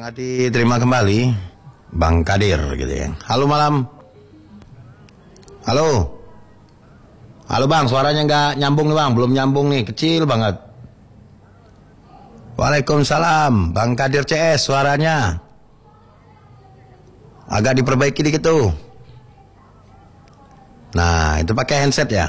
Adi, terima kembali Bang Kadir gitu ya. Halo malam. Halo. Halo Bang, suaranya nggak nyambung nih Bang, belum nyambung nih, kecil banget. Waalaikumsalam, Bang Kadir CS suaranya. Agak diperbaiki dikit tuh. Nah, itu pakai handset ya.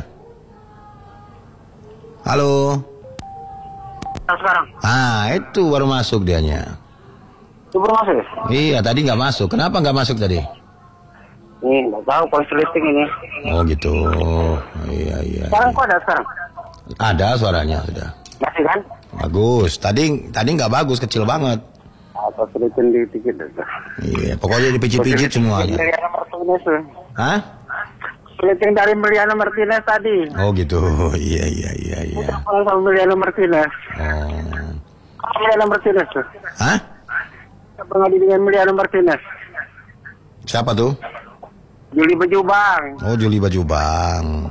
Halo. Sekarang. Itu baru masuk dianya. Itu baru masuk ya? Iya, tadi nggak masuk. Kenapa nggak masuk tadi? Nih, nggak tahu konsleting ini. Oh gitu. Iya. Sekarang kok ada sekarang? Ada suaranya sudah. Masih kan? Bagus. Tadi nggak bagus, kecil banget. Konsleting dikit. Iya, pokoknya dipicit-picit semuanya. Meliana Martinez. Hah? Konsleting dari Meliana Martinez tadi. Oh gitu. Iya. Udah sama Meliana Martinez. Oh. Meliana Martinez tuh. Hah? Pengadi dengan Meliana Martinez. Siapa tuh? Juli Bajubang. Oh, Juli Bajubang.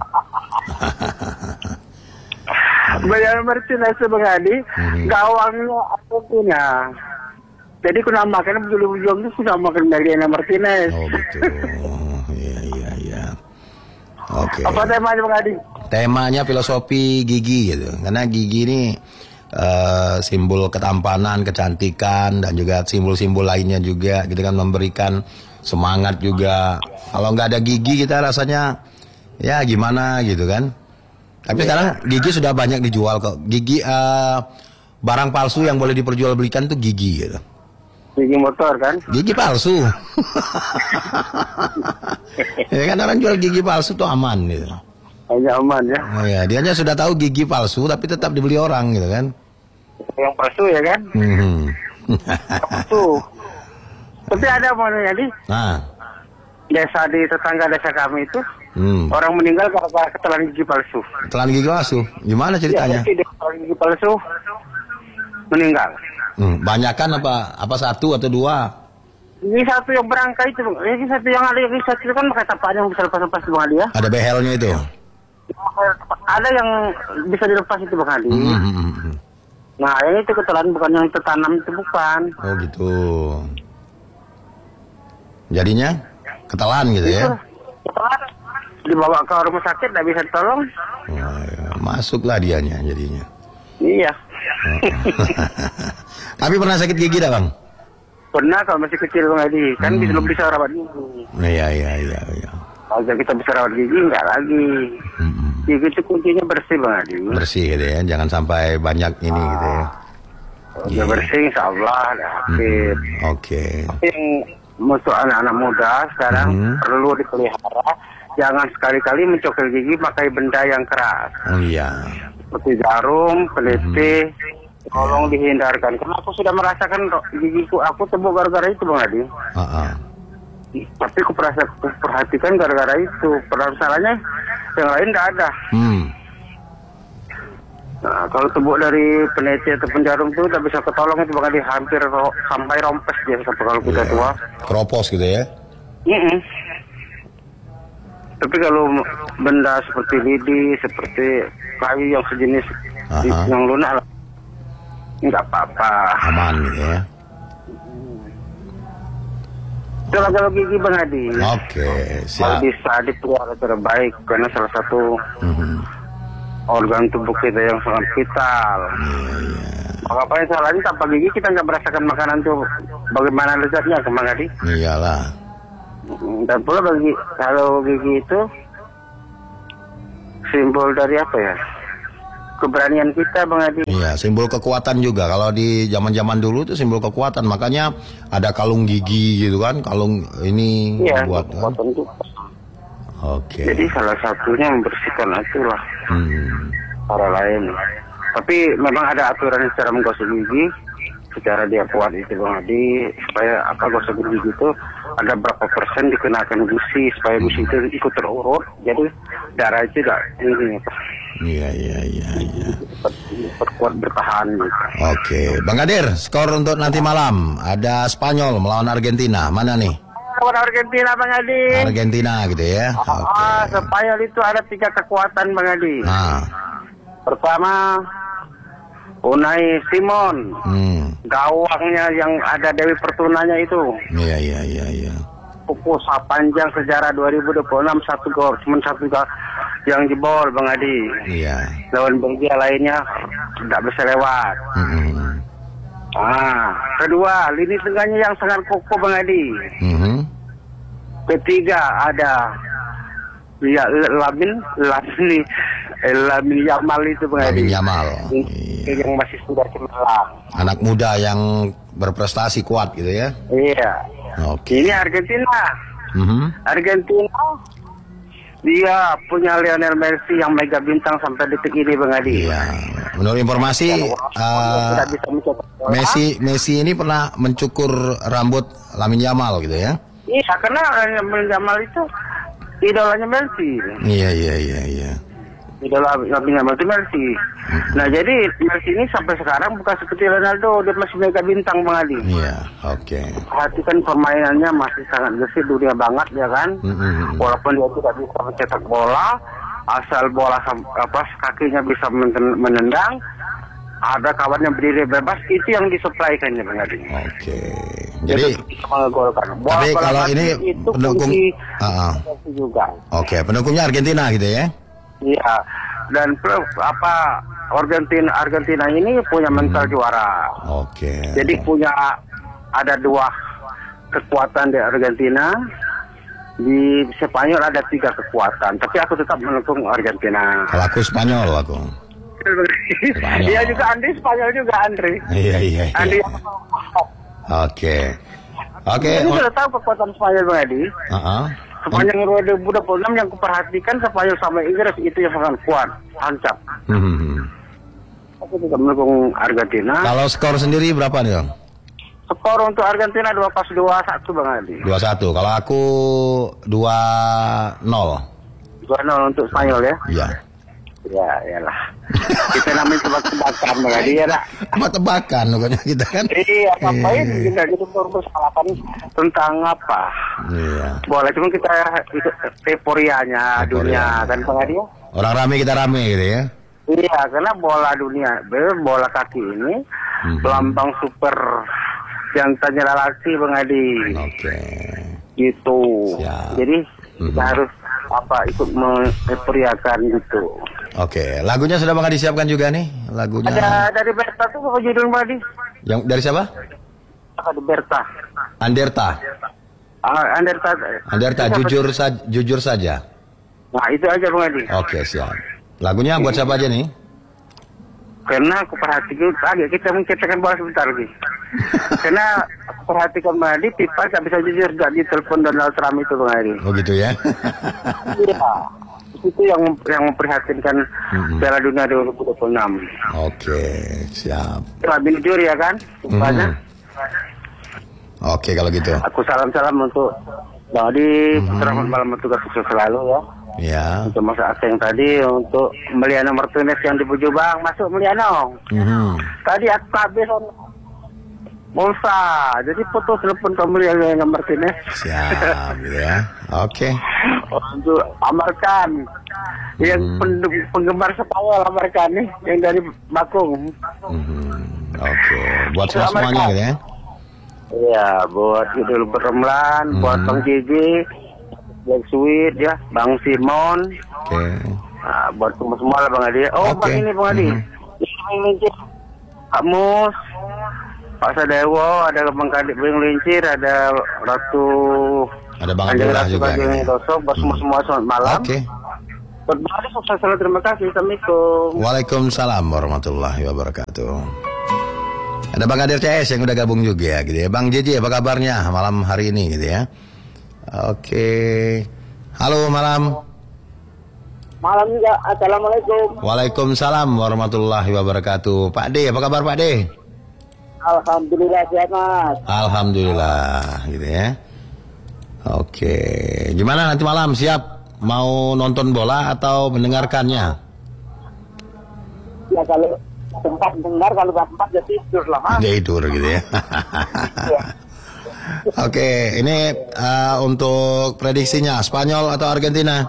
Meliana Martinez Bang Adi, gawangnya aku punya. Jadi aku namakan Juli Bajubang itu sudah makan Meliana Martinez. Oh gitu. Iya. Oke. Apa temanya Bang Adi? Temanya filosofi gigi gitu. Karena gigi ini simbol ketampanan, kecantikan, dan juga simbol-simbol lainnya juga gitu kan, memberikan semangat juga. Kalau nggak ada gigi kita rasanya ya gimana gitu kan. Tapi sekarang gigi sudah banyak dijual kok. Gigi barang palsu yang boleh diperjualbelikan tuh gigi gitu. Gigi motor kan? Gigi palsu. Ya kan, orang jual gigi palsu tuh aman gitu. Hanya aman ya. Oh ya, dianya sudah tahu gigi palsu tapi tetap dibeli orang gitu kan. Yang palsu ya kan? Palsu. Tapi ada mana jadi? Nah. Desa di tetangga desa kami itu orang meninggal karena ketelan gigi palsu. Ketelan gigi palsu? Gimana ceritanya? Ya, dia ketelan gigi palsu meninggal. Banyakan apa satu atau dua? Ini satu yang berangkai itu, ini satu yang ada, ini satu kan pakai tapaknya yang bisa lepas-lepas Bang Adi ya. Ada behelnya itu? Ada yang bisa dilepas itu Bang Adi. Nah yang itu ketelan, bukan yang tertanam itu bukan. Oh gitu. Jadinya ketelan gitu ya? Ketelan, dibawa ke rumah sakit, tidak bisa tolong. Oh, ya. Masuklah dianya jadinya. Iya. Tapi pernah sakit gigi dah Bang? Pernah kalau masih kecil Bang Adi, kan belum bisa rawat gigi. Iya. Kalau kita bisa rawat gigi, enggak lagi. Gigi itu kuncinya bersih Bang Adi. Bersih gitu ya, jangan sampai banyak ini gitu ya. Udah bersih insya Allah, ada aktif. Oke. Tapi yang untuk anak-anak muda sekarang perlu dipelihara. Jangan sekali-kali mencokil gigi pakai benda yang keras. Oh iya. Seperti jarum, peliti. Tolong dihindarkan. Karena aku sudah merasakan gigiku aku tembok gara-gara itu Bang Adi. Tapi aku perhatikan gara-gara itu. Padahal salahnya yang lain tidak ada. Nah, kalau tembok dari peniti atau penjarum itu tidak bisa ketolong itu Bang Adi. Hampir sampai rompes dia kalau kita tua. Keropos gitu ya? Tapi kalau benda seperti lidi, seperti kayu yang sejenis yang lunak, nggak apa-apa. Aman gitu ya? Kalau gigi Bang Adi. Oke, Kalau siap. bisa dipelihara terbaik, karena salah satu organ tubuh kita yang sangat vital. Apa yang salahnya tanpa gigi kita nggak merasakan makanan tuh bagaimana lezatnya Bang Adi? Iyalah. Dan pula kalau gigi itu simbol dari apa ya? Keberanian kita Bang Adi. Iya, simbol kekuatan juga. Kalau di zaman-zaman dulu itu simbol kekuatan. Makanya ada kalung gigi gitu kan. Kalung ini buat kekuatan juga. Oke. Jadi salah satunya membersihkan itulah. Para lain. Tapi memang ada aturan secara menggosok gigi. Secara dia kuat itu Bang Adi, supaya gosok gigi itu ada berapa persen dikenakan gusi, supaya gusi itu ikut terurut, jadi darah itu tidak ini. Iya. Perkuat bertahan gitu. Oke, Bang Kadir, skor untuk nanti malam ada Spanyol melawan Argentina, mana nih? Lawan Argentina Bang Adi. Argentina gitu ya? Spanyol itu ada 3 kekuatan Bang Adi. Pertama, Unai Simon. gawangnya yang ada Dewi Pertunanya itu. Iya. Pukul panjang sejarah 2026 satu gol, cuma satu gol yang jebol Bang Adi. Iya. Lawan Belgia lainnya tidak bisa lewat. Kedua, lini tengahnya yang sangat kokoh Bang Adi. Ketiga ada Lamin Yamal itu Bang Adi. Lamin Yamal. Yang masih sudah cemerlang. Anak muda yang berprestasi kuat gitu ya. Iya. Oke. Ini Argentina. Argentina dia punya Lionel Messi yang mega bintang sampai detik ini Bang Adi. Iya. Menurut informasi Messi ini pernah mencukur rambut Lamin Yamal gitu ya. Iya, karena Lamin Yamal itu idolanya Messi. Iya. Idola Lamin Yamal itu Messi. Nah, jadi Messi ini sampai sekarang bukan seperti Ronaldo, dia masih mega bintang Bang Adi. Iya, oke. Perhatikan permainannya masih sangat gesit dunia banget ya kan. Walaupun dia tidak bisa mencetak bola, asal bola kakinya bisa menendang, ada kawannya berdiri bebas, itu yang disuplaikannya Bang Adi. Oke. Jadi tapi kalau ini pendukung juga. Oke, pendukungnya Argentina gitu ya. Iya. Dan Argentina ini punya mental juara. Oke. Jadi ada dua kekuatan di Argentina. Di Spanyol ada 3 kekuatan. Tapi aku tetap mendukung Argentina. Kalau aku Spanyol aku. Iya juga Andri Spanyol juga Andri. Iya. Andri. Oke. Jadi sudah tahu kekuatan Spanyol Bang Adi. Sepanjang 2026 yang kuperhatikan Spanyol sama Inggris itu yang sangat kuat, tancap. Aku juga mendukung Argentina. Kalau skor sendiri berapa nih Bang? Skor untuk Argentina 2-1 Bang Adi. 2-1. Kalau aku 2-0. 2-0 untuk Spanyol ya? Iya. Ya, iyalah. Kita namanya tebak-tebakan Bang Adi ya, nak. Tebak-tebakan pokoknya kita kan. Iya, ngapain kita gitu bersalapan tentang apa? Iya. Boleh, cuma kita euforianya dunia kan Bang Adi ya? Orang rame kita rame gitu ya. Iya, karena bola dunia, bola kaki ini lambang super yang tanya lelaki Bang Adi. Oke. Gitu. Siap. Jadi kita harus ikut meneperiakan gitu. Oke, lagunya sudah Bang Adi siapkan juga nih, lagunya. Ada dari Berta tuh apa judul Bang Adi? Yang dari siapa? Ada Berta. Anderta. Anderta, jujur saja. Nah, itu aja Bang Adi. Oke, siap. Lagunya buat siapa aja nih? Karena aku perhatikan kita mencetakkan bola sebentar lagi. Karena aku perhatikan Bang Adi, FIFA tak bisa jujur gak ditelepon Donald Trump itu Bang Adi. Oh gitu ya? Iya. Itu yang memprihatinkan Piala Dunia 2026. Oke, siap. Lebih jujur ya kan? FIFA-nya. Oke, kalau gitu. Aku salam-salam untuk Bang Adi, selamat malam untuk sukses selalu ya. Ya. Untuk Mas Aseng tadi, untuk Meliano Martinez yang di Bujubang, masuk Meliano. Tadi aku kehabisan pulsa, jadi putus telepon ke Meliano Martinez. Siap, gitu ya. Oke. Untuk Amarkan, yang penggemar Spanyol Amarkan nih, yang dari Bakung. Oke, buat semuanya gitu ya. Iya, buat Idul Beremlan, buat Bang Gigi, Black Sweet ya, Bang Simon. Oke. Nah, buat semua lah Bang Adi. Oh, Oke. Bang ini Bang Adi. Bang Lincir, Pak Mus, Pak Sadewo, ada Bang Kadik Bang Lincir, ada Ratu. Ada Bang Abdullah juga. Buat semua selamat malam. Oke. Buat Bang Adi sukses selalu, terima kasih. Assalamualaikum. Waalaikumsalam warahmatullahi wabarakatuh. Ada Bang Kadir CS yang udah gabung juga gitu ya. Bang JJ apa kabarnya malam hari ini gitu ya. Oke. Halo malam. Malam juga. Assalamualaikum. Waalaikumsalam warahmatullahi wabarakatuh. Pak D, apa kabar Pak D? Alhamdulillah sehat Mas. Alhamdulillah gitu ya. Oke. Gimana nanti malam, siap mau nonton bola atau mendengarkannya? Ya kalau tempat dengar, kalau nggak tempat ya tidur lah Mas. Tidur gitu ya. Oke, ini untuk prediksinya Spanyol atau Argentina?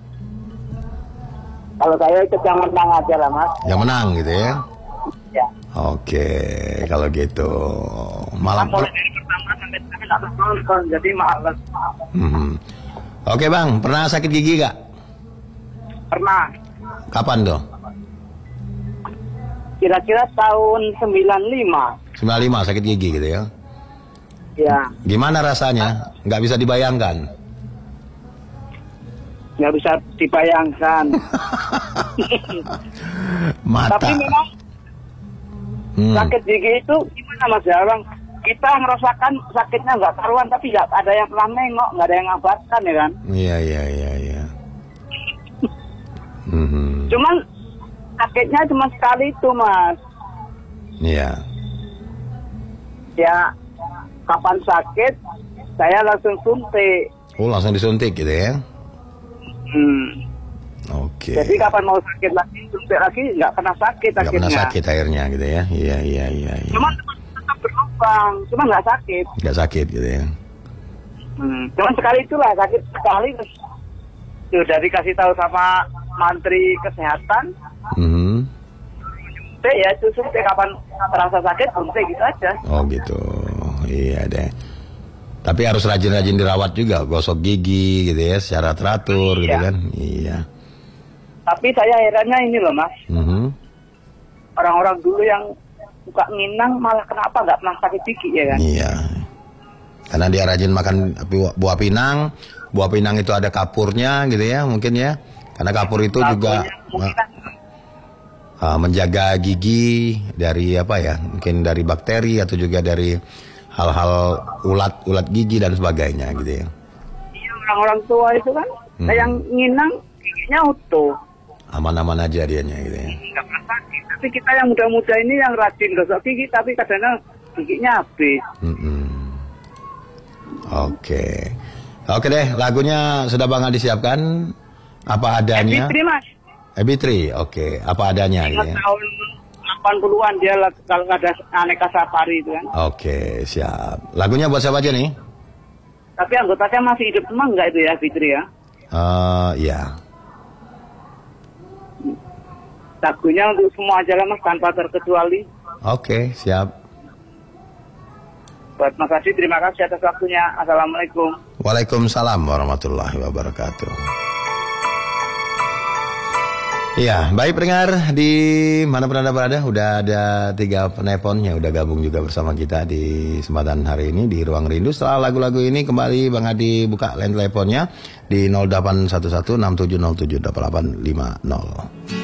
Kalau saya ikut yang menang aja lah Mas. Yang menang gitu ya. Ya. Oke, kalau gitu. Malam. Mulai dari pertama sampai terakhir nggak pernah nonton, jadi males. Oke bang, pernah sakit gigi gak? Pernah. Kapan tuh? Kira-kira tahun 95. 95 sakit gigi gitu ya? Ya, Gimana rasanya? Nggak bisa dibayangkan. nggak bisa dibayangkan. Mata. Tapi memang sakit gigi itu gimana Mas Jarang? Kita merasakan sakitnya nggak karuan, tapi nggak ada yang pernah nengok, nggak ada yang ngabarkan ya kan? Iya. Cuman sakitnya cuma sekali itu Mas. Iya. Ya, kapan sakit, saya langsung suntik. Oh langsung disuntik gitu ya? Oke. Jadi kapan mau sakit lagi, suntik lagi, nggak pernah sakit Nggak akhirnya. pernah sakit akhirnya gitu ya? Iya. Cuman tetap berlubang, cuma nggak sakit. Nggak sakit gitu ya? Cuman sekali itulah sakit sekali. Sudah dikasih tahu sama Menteri Kesehatan. Ya itu suntik kapan terasa sakit, suntik gitu aja. Oh gitu. Iya deh. Tapi harus rajin-rajin dirawat juga, gosok gigi gitu ya, secara teratur gitu kan? Iya. Tapi saya herannya ini loh Mas. Orang-orang dulu yang suka nginang malah kenapa nggak pernah sakit gigi ya kan? Iya. Karena dia rajin makan buah pinang. Buah pinang itu ada kapurnya gitu ya, mungkin ya. Karena kapur itu juga menjaga gigi dari apa ya? Mungkin dari bakteri atau juga dari hal-hal ulat gigi dan sebagainya gitu ya. Iya, orang-orang tua itu kan yang nginang giginya utuh. Aman-aman aja dianya gitu ya. Nggak pernah sakit. Tapi kita yang muda-muda ini yang rajin gosok gigi tapi kadang-kadang giginya habis. Oke deh, lagunya sudah Bang Adi siapkan apa adanya. Fitri Mas. Fitri, oke, apa adanya gitu ya. Tahun 80-an dia kalau ada aneka safari itu kan. Oke, siap. Lagunya buat siapa aja nih? Tapi anggotanya masih hidup semua nggak itu ya Fitri ya? Iya. Lagunya untuk semua aja lah Mas tanpa terkecuali. Oke, siap. Buat Mas Adi terima kasih atas waktunya. Assalamualaikum. Waalaikumsalam warahmatullahi wabarakatuh. Iya, baik pendengar di mana pun Anda berada, udah ada 3 penelpon yang udah gabung juga bersama kita di kesempatan hari ini di Ruang Rindu. Setelah lagu-lagu ini kembali Bang Adi buka line teleponnya di 0811 6707 8850.